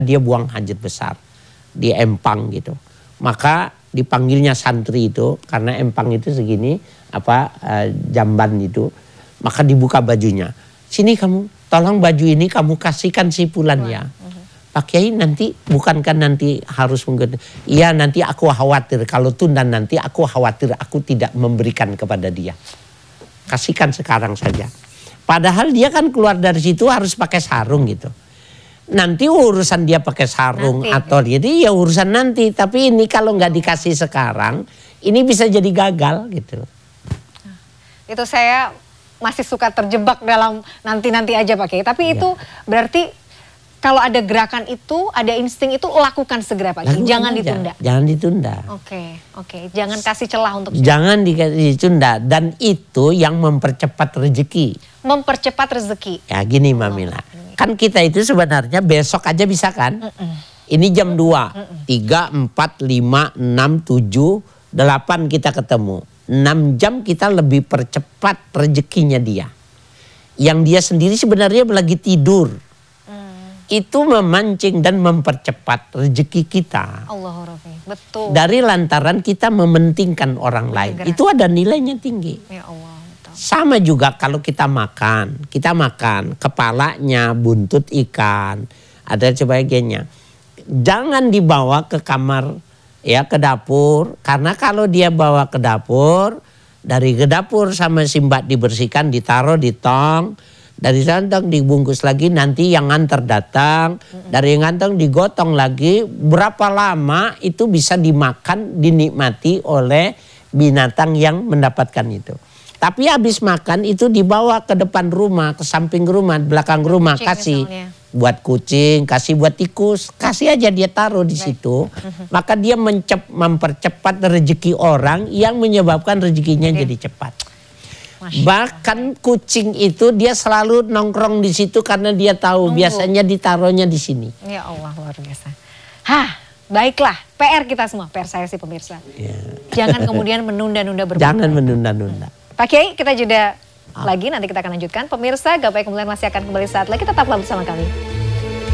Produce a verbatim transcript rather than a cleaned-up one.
dia buang hajat besar di empang gitu. Maka dipanggilnya santri itu karena empang itu segini apa uh, jamban itu, maka dibuka bajunya. Sini kamu, tolong baju ini kamu kasihkan si Fulan ya. Pak Kiai nanti bukankah nanti harus mengganti? Iya nanti aku khawatir kalau tunda nanti aku khawatir aku tidak memberikan kepada dia. Kasihkan sekarang saja. Padahal dia kan keluar dari situ harus pakai sarung gitu. Nanti urusan dia pakai sarung nanti, atau jadi ya urusan nanti. Tapi ini kalau nggak dikasih sekarang, ini bisa jadi gagal gitu. Itu saya masih suka terjebak dalam nanti-nanti aja Pak Kiai. Tapi ya. Itu berarti kalau ada gerakan itu, ada insting itu lakukan segera Pak Kiai. Jangan aja. ditunda. Jangan ditunda. Oke, oke. Jangan kasih celah untuk. Jangan ditunda dan itu yang mempercepat rezeki. Mempercepat rezeki. Ya gini Mbak Mila. Kan kita itu sebenarnya besok aja bisa kan? Mm-mm. Ini jam dua, tiga, empat, lima, enam, tujuh, delapan kita ketemu. enam jam kita lebih percepat rezekinya dia. Yang dia sendiri sebenarnya lagi tidur. Mm. Itu memancing dan mempercepat rezeki kita. Allahu Rabbi, betul. Dari lantaran kita mementingkan orang lain. Gerak. Itu ada nilainya tinggi. Ya Allah. Sama juga kalau kita makan, kita makan kepalanya, buntut ikan, ada sebagainya. Jangan dibawa ke kamar, ya ke dapur, karena kalau dia bawa ke dapur, dari ke dapur sama si mbak dibersihkan, ditaruh di tong, dari tong dibungkus lagi, nanti yang nganter datang, dari yang nganter digotong lagi, berapa lama itu bisa dimakan, dinikmati oleh binatang yang mendapatkan itu. Tapi habis makan itu dibawa ke depan rumah, ke samping rumah, belakang rumah, kucing kasih misalnya. Buat kucing, kasih buat tikus, kasih aja dia taruh di Baik. situ. Maka dia mencep, mempercepat rezeki orang yang menyebabkan rezekinya Oke. jadi cepat. Masya Bahkan Allah. kucing itu dia selalu nongkrong di situ karena dia tahu Nunggu. biasanya ditaruhnya di sini. Ya Allah luar biasa. Hah. Baiklah, P R kita semua, P R saya sih pemirsa. Ya. Jangan kemudian menunda-nunda berbuat. Jangan menunda-nunda. Pak Kiai, kita jeda ah. lagi, nanti kita akan lanjutkan. Pemirsa, Gapai Kemuliaan masih akan kembali saat lagi, tetaplah bersama kami.